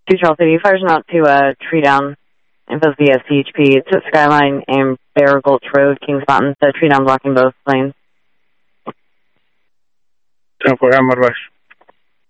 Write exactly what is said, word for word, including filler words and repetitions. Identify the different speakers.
Speaker 1: two Charles City, fires out to uh, Tree Down, info via C H P. It's at Skyline and Bear Gulch Road, Kings Mountain, so Tree Down blocking both lanes.
Speaker 2: ten four, have my advice.